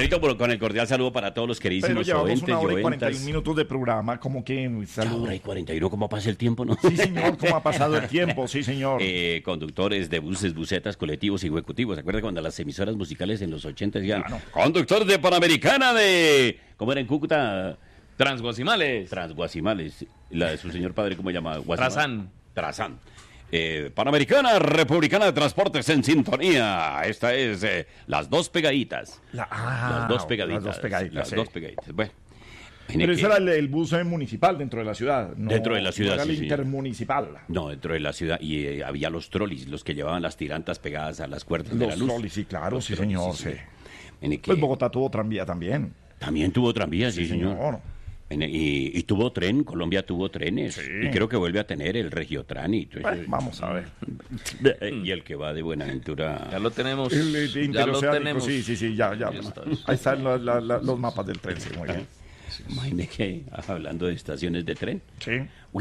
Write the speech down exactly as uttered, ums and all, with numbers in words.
Javierito, con el cordial saludo para todos los Pero queridísimos llevamos oyentes una hora y y cuarenta y oyentas. un minutos de programa, como que Una saludo. hora y cuarenta y uno, ¿cómo pasa el tiempo, no? Sí, señor, ¿cómo ha pasado el tiempo? Sí, señor. Eh, conductores de buses, busetas, colectivos y ejecutivos. ¿Se acuerda cuando las emisoras musicales en los ochenta decían, Claro. conductor de Panamericana de... ¿Cómo era en Cúcuta? Transguasimales. Transguasimales. La de su señor padre, ¿cómo se llama? Guasimal. Trazán. Trazán. Eh, Panamericana Republicana de Transportes en sintonía. Esta es eh, las dos pegaditas. La- ah, las dos pegaditas. Las dos pegaditas. Las sí. dos pegaditas. Bueno. Pero imagine ese que- era el, el bus eh, municipal dentro de la ciudad. No, Dentro de la ciudad, no era sí, el señor. intermunicipal. No, dentro de la ciudad. Y eh, había los trolis, los que llevaban las tirantas pegadas a las cuerdas de la Los luz. trolis, sí, claro, Los sí, trolis, señor, sí. Imagine que Pues Bogotá tuvo tranvía también. también tuvo tranvía, sí, Sí, señor. señor. En- Y, y tuvo tren, Colombia tuvo trenes. Sí. Y creo que vuelve a tener el Regiotran y todo Bueno, eso. vamos a ver. Y el que va de Buenaventura. Ya lo tenemos. El, eh, ya lo interoceánico, tenemos. sí, sí, sí, ya, ya. Ahí está. Ahí están la- la- la- los mapas del tren, sí, muy bien. Imagine que, hablando de estaciones de tren, Sí.